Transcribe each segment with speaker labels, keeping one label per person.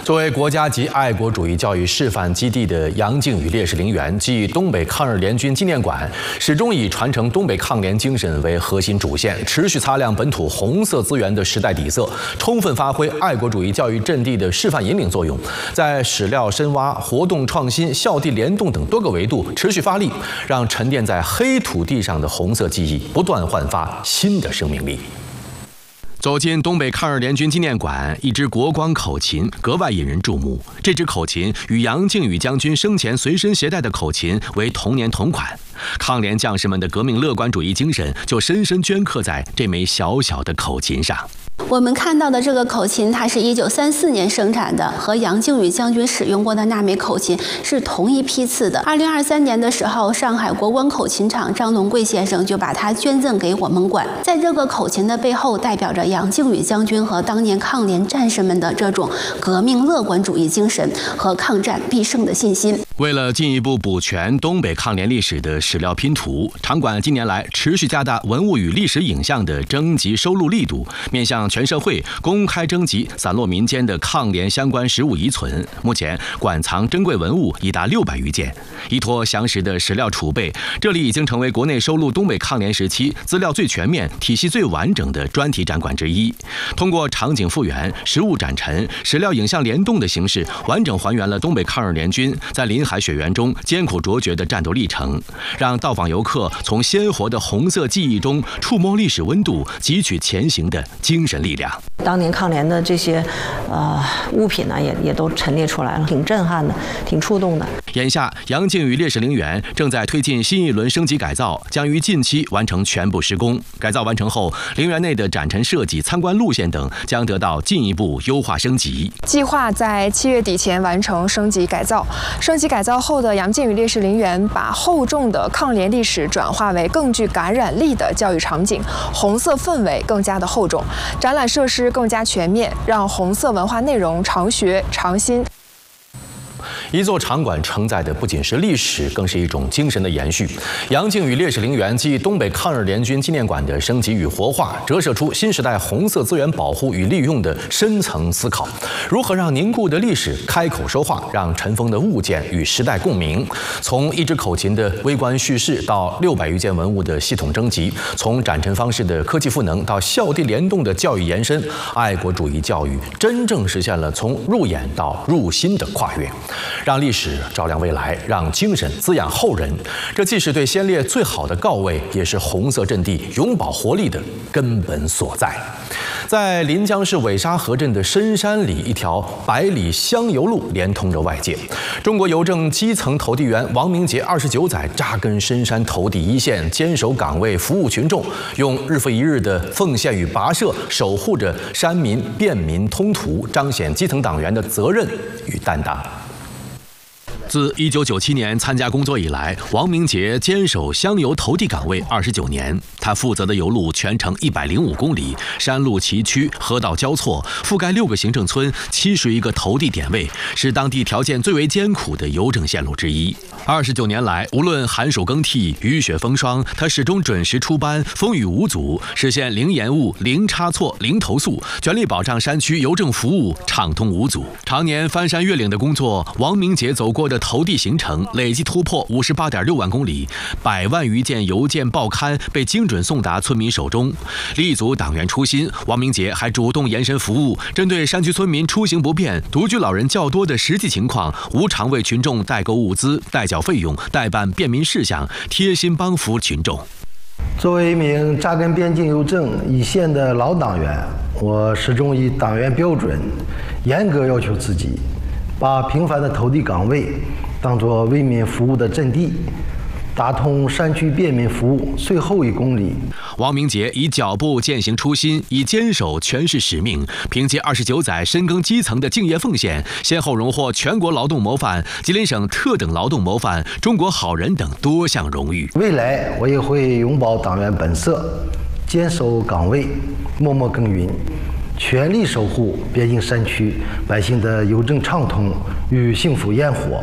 Speaker 1: 作为国家级爱国主义教育示范基地的杨靖宇烈士陵园暨东北抗日联军纪念馆，始终以传承东北抗联精神为核心主线，持续擦亮本土红色资源的时代底色，充分发挥爱国主义教育阵地的示范引领作用，在史料深挖、活动创新、校地联动等多个维度持续发力，让沉淀在黑土地上的红色记忆不断焕发新的生命力。 走进东北抗日联军纪念馆，一支国光口琴格外引人注目。这支口琴与杨靖宇将军生前随身携带的口琴为同年同款，抗联将士们的革命乐观主义精神就深深镌刻在这枚小小的口琴上。
Speaker 2: 我们看到的这个口琴，它是1934年生产的，和杨靖宇将军使用过的那枚口琴是同一批次的。2023年的时候，上海国光口琴厂张龙贵先生就把它捐赠给我们馆。在这个口琴的背后，代表着杨靖宇将军和当年抗联战士们的这种革命乐观主义精神和抗战必胜的信心。
Speaker 1: 为了进一步补全东北抗联历史的史料拼图，场馆近年来持续加大文物与历史影像的征集收录力度，面向全社会公开征集散落民间的抗联相关实物遗存。目前馆藏珍贵文物已达600余件，依托详实的史料储备，这里已经成为国内收录东北抗联时期资料最全面、体系最完整的专题展馆之一。通过场景复原、实物展陈、史料影像联动的形式，完整还原了东北抗日联军在临海雪原中艰苦卓绝的战斗历程，让到访游客从鲜活的红色记忆中触摸历史温度，汲取前行的精神力量。
Speaker 3: 当年抗联的这些物品呢，也都陈列出来了，挺震撼的，挺触动的。
Speaker 1: 眼下，杨靖宇烈士陵园正在推进新一轮升级改造，将于近期完成全部施工。改造完成后，陵园内的展陈设计、参观路线等将得到进一步优化升级。
Speaker 4: 计划在7月底前完成升级改造。升级改造后的杨靖宇烈士陵园，把厚重的抗联历史转化为更具感染力的教育场景，红色氛围更加的厚重，展览设施更加全面，让红色文化内容常学常新。
Speaker 1: 一座场馆承载的不仅是历史，更是一种精神的延续。杨靖宇烈士陵园暨东北抗日联军纪念馆的升级与活化，折射出新时代红色资源保护与利用的深层思考。如何让凝固的历史开口说话，让尘封的物件与时代共鸣？从一支口琴的微观叙事到600余件文物的系统征集，从展陈方式的科技赋能到校地联动的教育延伸，爱国主义教育真正实现了从入眼到入心的跨越。 让历史照亮未来，让精神滋养后人，这既是对先烈最好的告慰，也是红色阵地永葆活力的根本所在。在临江市尾沙河镇的深山里，一条100里乡邮路连通着外界。中国邮政基层投递员王明杰29载扎根深山投递一线，坚守岗位，服务群众，用日复一日的奉献与跋涉，守护着山民便民通途，彰显基层党员的责任与担当。 自1997年参加工作以来，王明杰坚守乡邮投递岗位29年。他负责的邮路全程105公里，山路崎岖，河道交错，覆盖6个行政村、71个投递点位，是当地条件最为艰苦的邮政线路之一。29年来，无论寒暑更替、雨雪风霜，他始终准时出班，风雨无阻，实现零延误、零差错、零投诉，全力保障山区邮政服务畅通无阻。常年翻山越岭的工作，王明杰走过的投递行程累计突破58.6万公里，100万余件邮件报刊被精准送达村民手中。立足党员初心，王明杰还主动延伸服务，针对山区村民出行不便、独居老人较多的实际情况，无偿为群众代购物资、代缴费用、代办便民事项，贴心帮扶群众。
Speaker 5: 作为一名扎根边境邮政一线的老党员，我始终以党员标准严格要求自己，把平凡的投递岗位当作为民服务的阵地，打通山区便民服务最后1公里。
Speaker 1: 王明杰以脚步践行初心，以坚守诠释使命，凭借29载深耕基层的敬业奉献，先后荣获全国劳动模范、吉林省特等劳动模范、中国好人等多项荣誉。
Speaker 5: 未来我也会永葆党员本色，坚守岗位，默默耕耘，全力守护边境山区百姓的邮政畅通与幸福烟火。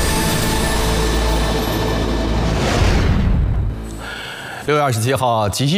Speaker 1: 6月27号，吉